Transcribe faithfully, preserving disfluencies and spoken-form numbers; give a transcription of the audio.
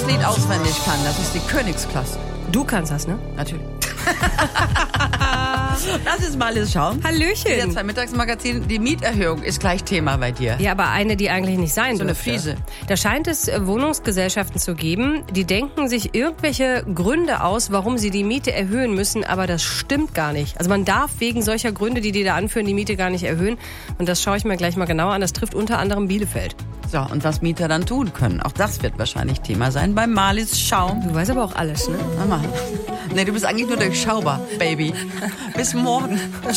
das Lied auswendig kann. Das ist die Königsklasse. Du kannst das, ne? Natürlich. Das ist mal alles Schauen. Hallöchen. Der zwei Mittagsmagazin, die Mieterhöhung ist gleich Thema bei dir. Ja, aber eine, die eigentlich nicht sein So eine dürfte. fiese. Da scheint es Wohnungsgesellschaften zu geben, die denken sich irgendwelche Gründe aus, warum sie die Miete erhöhen müssen, aber das stimmt gar nicht. Also man darf wegen solcher Gründe, die die da anführen, die Miete gar nicht erhöhen. Und das schaue ich mir gleich mal genauer an. Das trifft unter anderem Bielefeld. So, und was Mieter dann tun können, auch das wird wahrscheinlich Thema sein beim Marlies Schauen. Du weißt aber auch alles, ne? Mama. Nee, du bist eigentlich nur durchschaubar, Baby. Bis morgen.